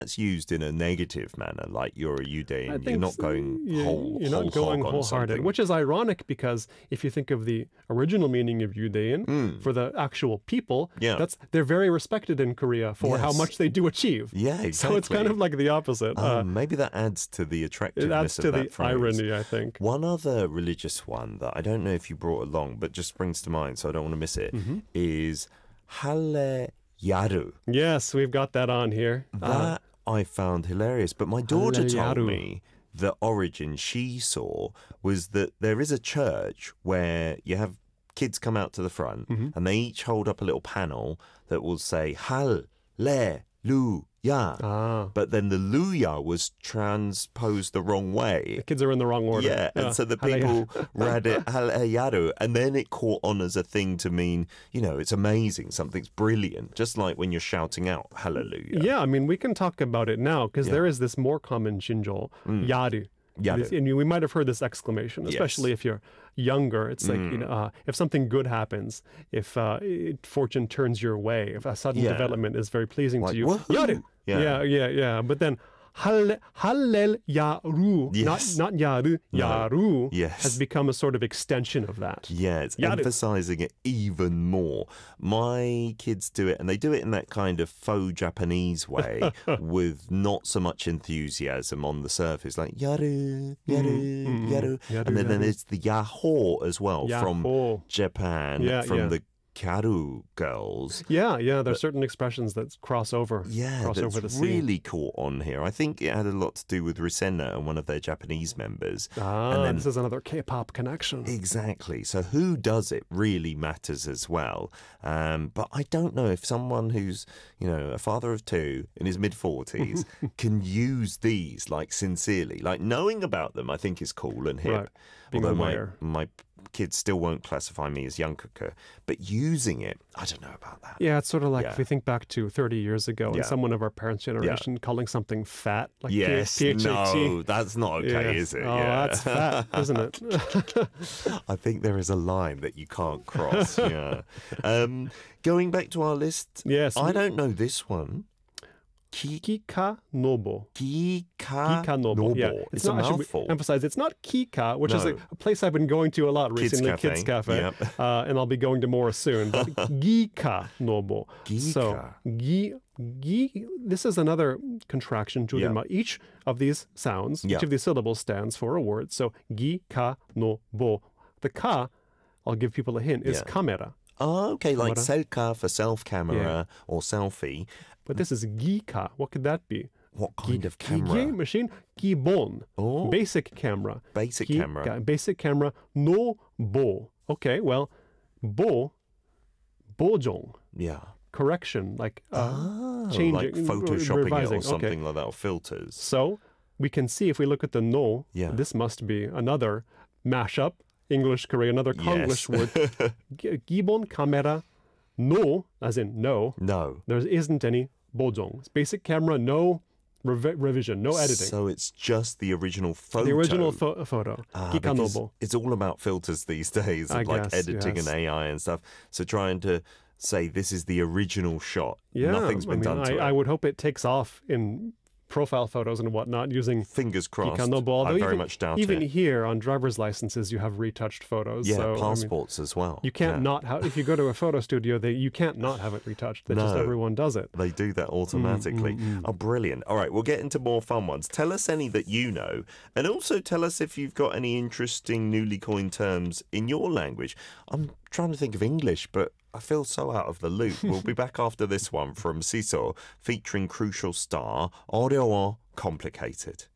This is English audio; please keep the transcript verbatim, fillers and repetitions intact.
that's used in a negative manner, like you're a Yudaean, you're not so. going Yeah, whole, You're whole not going hog on wholehearted, something. which is ironic because if you think of the original meaning of Yudaean Mm. for the actual people, Yeah. that's they're very respected in Korea for how Yes. much they do achieve. Yeah, exactly. So it's kind of like the opposite. Um, uh, maybe that adds to the attractiveness it adds of to that the phrase. irony, I think. One other religious one that I don't know if you brought along, but just springs to mind, so I don't want to miss it, Mm-hmm. is Halle Yaru. Yes, we've got that on here. Uh, That I found hilarious. But my daughter told Halle Yaru. me the origin she saw was that there is a church where you have kids come out to the front Mm-hmm. and they each hold up a little panel that will say Hallelujah. ah, But then the luya was transposed the wrong way. the kids are in the wrong order. Yeah, and so the people read it Hallelujah, and then it caught on as a thing to mean, you know, it's amazing, something's brilliant, just like when you're shouting out Hallelujah. Yeah, I mean, we can talk about it now because Yeah. there is this more common shinjol, yaru. Yaru. This- And we might have heard this exclamation, especially if you're younger. It's like, you know, uh, if something good happens, if uh, it, fortune turns your way, if a sudden Yeah. development is very pleasing Like, to you. woohoo! Yaru. Yeah. yeah, yeah, yeah. But then, Hallel Hallel Yaru, Yes. not, not Yaru, No. Yaru Yes. has become a sort of extension of that. Yeah, it's Yaru. emphasizing it even more. My kids do it, and they do it in that kind of faux Japanese way with not so much enthusiasm on the surface, like yaru, yaru, mm, yaru. yaru, And then, then yaru. it's the yaho as well from Yaho. Japan, Yeah, from yeah. the Karu girls. Yeah, yeah, there's certain expressions that cross over. Yeah, cross that's over the sea. really caught on here. I think it had a lot to do with Risena and one of their Japanese members. Ah, and then this is another K-pop connection. Exactly. So who does it really matters as well. Um, but I don't know if someone who's, you know, a father of two in his mid-forties can use these, like, sincerely. Like, knowing about them, I think is cool and hip. Right. Being Although my, aware. my kids still won't classify me as Youngkook. But using it, I don't know about that. Yeah, it's sort of like Yeah. if we think back to thirty years ago and Yeah. someone of our parents' generation calling something fat, like Yes, P H A T. no, that's not okay, Yeah. is it? Oh, yeah. that's fat, isn't it? I think there is a line that you can't cross. Yeah. Um, going back to our list, Yes. I don't know this one. Ki Kika Nobo. Kika Kika Nobo. Nobo. Yeah. It's, not, a I should mouthful. emphasize, it's not Kika, which is No. a, a place I've been going to a lot Kids recently, Cafe. Kids Cafe. Yep. Uh, and I'll be going to more soon. But Gika Nobo. So, gi, gi, this is another contraction to Yeah. Each of these sounds, Yeah. each of these syllables stands for a word. So, gi, ka, no, bo. The ka, I'll give people a hint, is Yeah. kamera. Oh, okay, like Camera. selka for self-camera or selfie. But this is gika. What could that be? What kind of Gi- camera? gi- machine. Gibon. Oh. Basic camera. Basic Gi- camera. ga- Basic camera. No bo. Okay, well, bo. Bojong. Yeah. Correction. Like uh, Oh, changing. like photoshopping it revising. or something Okay. like that, or filters. So we can see if we look at the no, Yeah. this must be another mashup. English, Korean, another Konglish Yes. word. Gi- Gibon camera. No, as in no. No. There isn't any bojong. It's basic camera, no revi- revision, no editing. So it's just the original photo. The original pho- photo. Ah, because Gikanobo. it's all about filters these days, of I like guess, editing yes. and A I and stuff. So trying to say this is the original shot. Yeah, Nothing's been I mean, done to I, it. I would hope it takes off in profile photos and whatnot using Fingers crossed. Gikanobo. Although I very even, much doubt even it. here on driver's licenses, you have retouched photos. Yeah, so, I mean, passports as well. you can't Yeah. not have, if you go to a photo studio, they, you can't not have it retouched. They just No. everyone does it. They do that automatically. mm, Oh, brilliant. All right, we'll get into more fun ones. Tell us any that you know, and also tell us if you've got any interesting newly coined terms in your language. I'm trying to think of English, but I feel so out of the loop. We'll be back after this one from Siso, featuring Crucial Star, 어려워, Complicated.